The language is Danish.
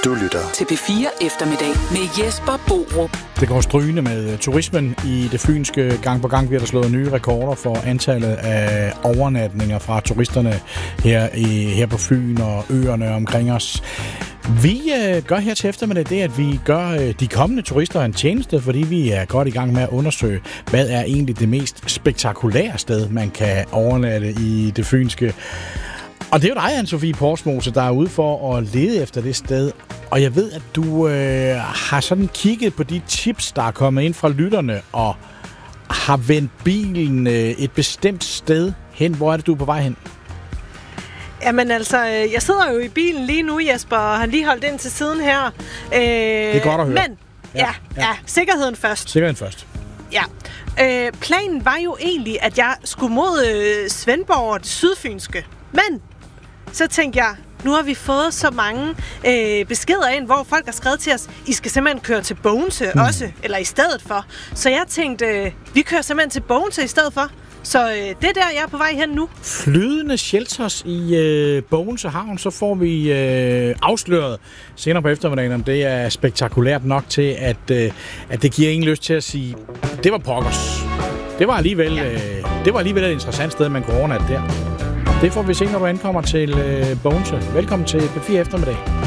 Du lytter til P4 Eftermiddag med Jesper Borup. Det går strygende med turismen i det fynske. Gang på gang bliver der slået nye rekorder for antallet af overnatninger fra turisterne her på Fyn og øerne omkring os. Vi gør her til eftermiddag det, at vi gør de kommende turister en tjeneste, fordi vi er godt i gang med at undersøge, hvad er egentlig det mest spektakulære sted, man kan overnatte i det fynske. Og det er jo dig, Anne-Sophie Porsmose, der er ude for at lede efter det sted. Og jeg ved, at du har sådan kigget på de tips, der er kommet ind fra lytterne, og har vendt bilen et bestemt sted hen. Hvor er det, du er på vej hen? Jamen altså, jeg sidder jo i bilen lige nu, Jesper, og har lige holdt ind til siden her. Det er godt at høre. Men, ja, sikkerheden først. Sikkerheden først. Ja. Planen var jo egentlig, at jeg skulle mod Svendborg og det sydfynske. Men så tænkte jeg, nu har vi fået så mange beskeder ind, hvor folk har skrevet til os, I skal simpelthen køre til Bogense også, eller i stedet for. Så jeg tænkte, vi kører simpelthen til Bogense i stedet for. Så det er der, jeg er på vej hen nu. Flydende shelters i Bogense Havn, så får vi afsløret senere på eftermiddagen, om det er spektakulært nok til, at det giver ingen lyst til at sige, det var pokkers. Det var alligevel et interessant sted, man kunne overnatte der. Det får vi se, når du ankommer til Bogense. Velkommen til P4 Eftermiddag.